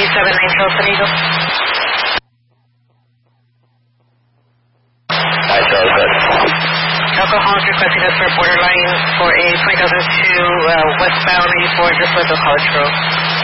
379 Sausalito. Hi, Charles. Good. Alcohol is requesting us for borderline for a 2002 westbound 84 just north of College Grove.